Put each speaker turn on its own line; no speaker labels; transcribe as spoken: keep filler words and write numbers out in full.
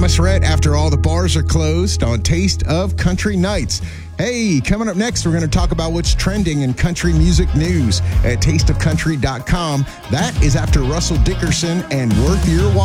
Thomas Rhett after all the bars are closed on Taste of Country Nights. Hey, coming up next, we're going to talk about what's trending in country music news at taste of country dot com. That is after Russell Dickerson and Worth Your While.